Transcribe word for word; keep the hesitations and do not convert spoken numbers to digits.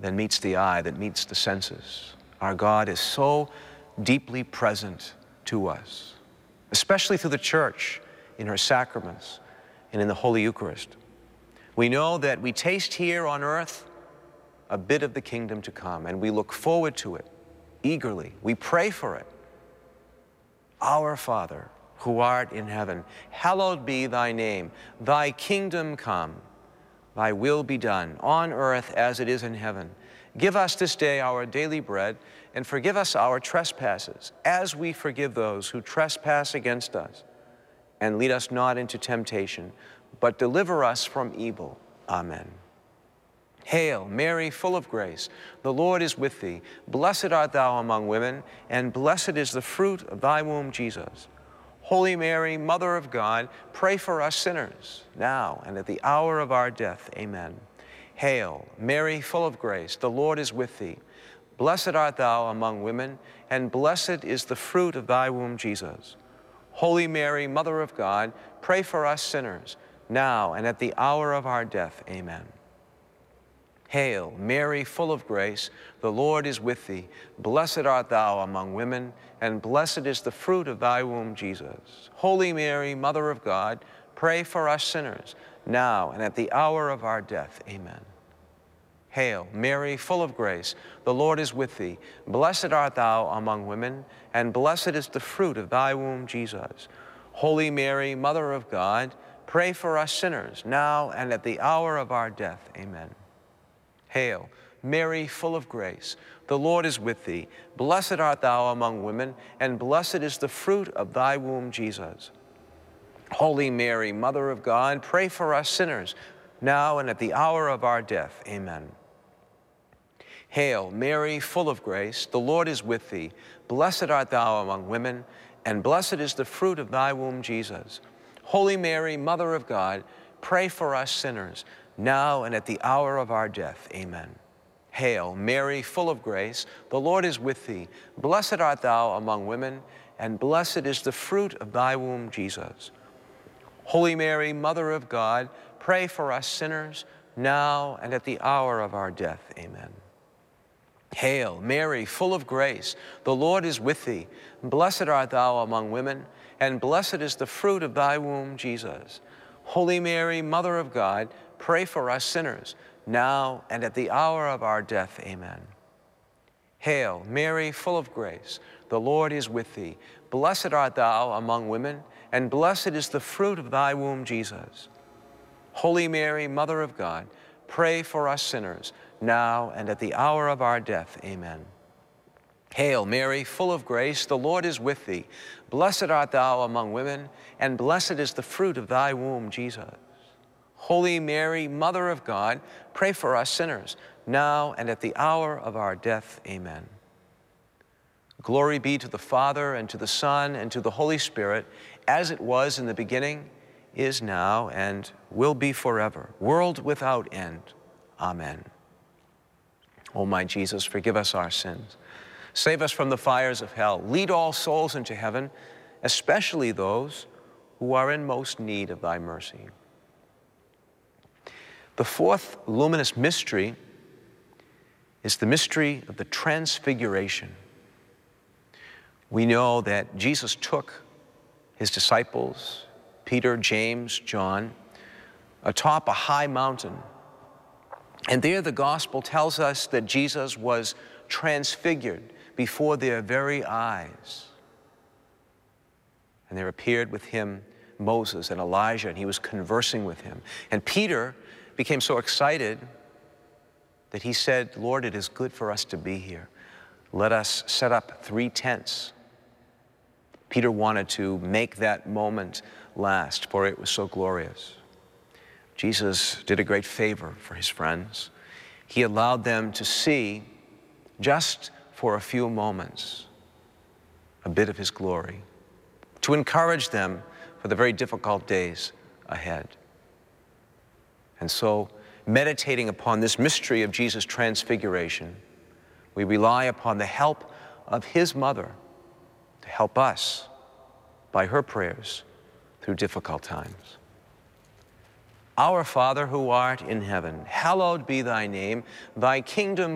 that meets the eye, that meets the senses. Our God is so deeply present to us, especially through the church, in her sacraments, and in the Holy Eucharist. We know that we taste here on earth a bit of the kingdom to come, and we look forward to it eagerly. We pray for it. Our Father, who art in heaven, hallowed be thy name. Thy kingdom come. Thy will be done on earth as it is in heaven. Give us this day our daily bread, and forgive us our trespasses, as we forgive those who trespass against us. And lead us not into temptation, but deliver us from evil. Amen. Hail, Mary, full of grace, the Lord is with thee. Blessed art thou among women, and blessed is the fruit of thy womb, Jesus. Holy Mary, Mother of God, pray for us sinners, now and at the hour of our death. Amen. Hail, Mary, full of grace, the Lord is with thee. Blessed art thou among women, and blessed is the fruit of thy womb, Jesus. Holy Mary, Mother of God, pray for us sinners, now and at the hour of our death. Amen. Hail, Mary, full of grace, the Lord is with thee. Blessed art thou among women, and blessed is the fruit of thy womb, Jesus. Holy Mary, Mother of God, pray for us sinners, now and at the hour of our death. Amen. Hail, Mary, full of grace, the Lord is with thee. Blessed art thou among women, and blessed is the fruit of thy womb, Jesus. Holy Mary, Mother of God, pray for us sinners, now and at the hour of our death. Amen. Hail, Mary, full of grace, the Lord is with thee. Blessed art thou among women, and blessed is the fruit of thy womb, Jesus. Holy Mary, Mother of God, pray for us sinners, now and at the hour of our death. Amen. Hail, Mary, full of grace, the Lord is with thee. Blessed art thou among women, and blessed is the fruit of thy womb, Jesus. Holy Mary, Mother of God, pray for us sinners, now and at the hour of our death. Amen. Hail, Mary, full of grace, the Lord is with thee. Blessed art thou among women, and blessed is the fruit of thy womb, Jesus. Holy Mary, Mother of God, pray for us sinners, now and at the hour of our death. Amen. Hail, Mary, full of grace, the Lord is with thee. Blessed art thou among women, and blessed is the fruit of thy womb, Jesus. Holy Mary, Mother of God, pray for us sinners, now and at the hour of our death. Amen. Hail, Mary, full of grace, the Lord is with thee. Blessed art thou among women, and blessed is the fruit of thy womb, Jesus. Holy Mary, Mother of God, pray for us sinners, now and at the hour of our death. Amen. Hail, Mary, full of grace, the Lord is with thee. Blessed art thou among women, and blessed is the fruit of thy womb, Jesus. Holy Mary, Mother of God, pray for us sinners, now and at the hour of our death. Amen. Glory be to the Father, and to the Son, and to the Holy Spirit, as it was in the beginning, is now, and will be forever, world without end. Amen. O my Jesus, forgive us our sins. Save us from the fires of hell. Lead all souls into heaven, especially those who are in most need of thy mercy. The fourth luminous mystery is the mystery of the Transfiguration. We know that Jesus took his disciples, Peter, James, John, atop a high mountain. And there the gospel tells us that Jesus was transfigured before their very eyes. And there appeared with him Moses and Elijah, and he was conversing with him. And Peter became so excited that he said, Lord, it is good for us to be here. Let us set up three tents. Peter wanted to make that moment last, for it was so glorious. Jesus did a great favor for his friends. He allowed them to see, just for a few moments, a bit of his glory, to encourage them for the very difficult days ahead. And so, meditating upon this mystery of Jesus' transfiguration, we rely upon the help of his mother to help us by her prayers through difficult times. Our Father who art in heaven, hallowed be thy name. Thy kingdom